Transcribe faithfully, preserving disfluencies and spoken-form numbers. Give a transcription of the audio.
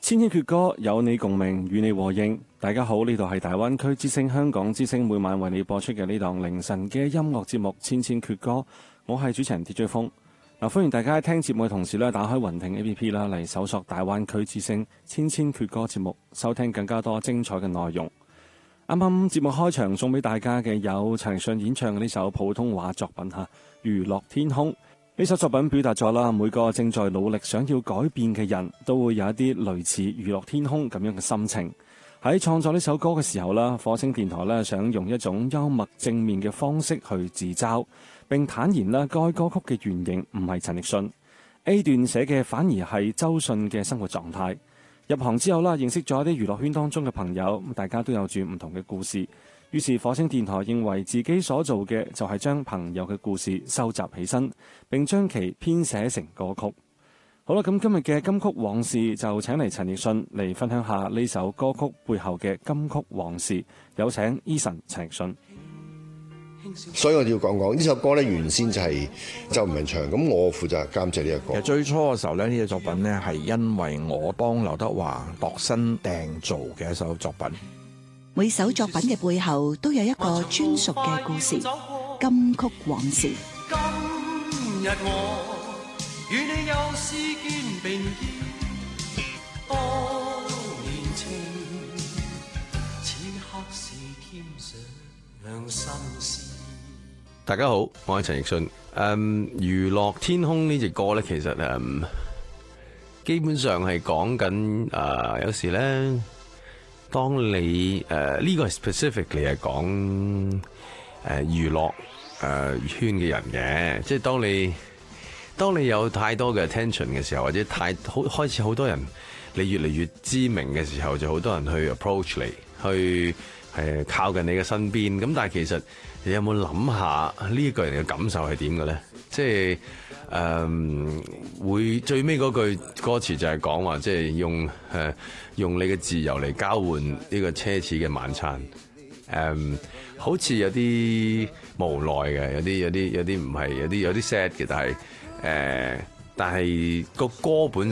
千禧闕歌，有你共鳴，與你和應。大家好，呢度係大灣區之聲香港之聲，每晚為你播出嘅呢檔凌晨嘅音樂節目《千千闕歌》，我係主持人 D J 風。嗱，歡迎大家喺聽節目嘅同時咧，打開雲聽 A P P 啦，嚟搜索大灣區之聲千千闕歌節目，收聽更加多精彩嘅內容。啱啱節目開場送俾大家嘅有陳奕迅演唱嘅呢首普通話作品吓，《娛樂天空》。呢首作品表達咗啦，每個正在努力想要改變嘅人都會有一啲類似娛樂天空咁樣嘅心情。喺創作呢首歌嘅時候啦，火星電台咧想用一種幽默正面嘅方式去自嘲，並坦言啦，該歌曲嘅原型唔係陳奕迅 A 段寫嘅，反而係周迅嘅生活狀態。入行之後啦，認識咗一啲娛樂圈當中嘅朋友，大家都有住唔同嘅故事。於是火星電台認為自己所做嘅就係將朋友嘅故事收集起身，並將其編寫成歌曲。好啦，咁今日嘅金曲往事就請嚟陳奕迅嚟分享下呢首歌曲背後嘅金曲往事。有請 Eason 陳奕迅。 所以我哋要講講呢首歌咧，原先就係周文唱，咁我負責監製呢一個。 其實最初嘅時候咧，呢隻作品咧係因為我幫劉德華度身訂造嘅一首作品。 每首作品嘅背後都有一個專屬嘅故事，金曲往事。 今日我與你又試肩並肩，多年情，此刻是添上心事。 大家好，我係陳奕迅。誒、嗯，娛樂天空呢隻歌咧，其實誒、嗯，基本上係講緊誒，有時咧。當你誒呢、呃這個 specifically 係講誒娛樂誒圈嘅人嘅，即係當你當你有太多嘅 attention 嘅時候，或者太好開始好多人你越嚟越知名嘅時候，就好多人去 approach 你，去係靠近你嘅身邊。咁但係其實你有冇諗下呢一個人嘅感受係點嘅咧？即係誒、呃、會最尾嗰句歌詞就係講話，即係用誒、呃、用你嘅自由嚟交換呢個奢侈嘅晚餐。誒、呃、好似有啲無奈嘅，有啲有啲有啲唔係有啲有啲 sad 嘅，但係誒、呃、但係個歌本